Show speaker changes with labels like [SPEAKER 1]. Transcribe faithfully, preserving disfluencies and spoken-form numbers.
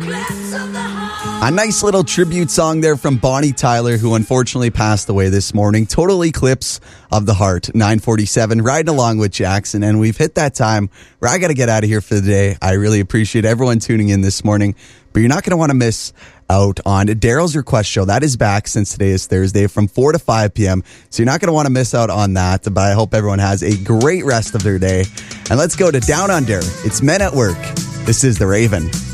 [SPEAKER 1] A nice little tribute song there from Bonnie Tyler, who unfortunately passed away this morning. Total Eclipse of the Heart, nine forty-seven, riding along with Jackson. And we've hit that time where I got to get out of here for the day. I really appreciate everyone tuning in this morning, but you're not going to want to miss out on Daryl's Request Show. That is back since today is Thursday from four to five p.m. So you're not going to want to miss out on that, but I hope everyone has a great rest of their day. And let's go to Down Under. It's Men at Work. This is The Raven.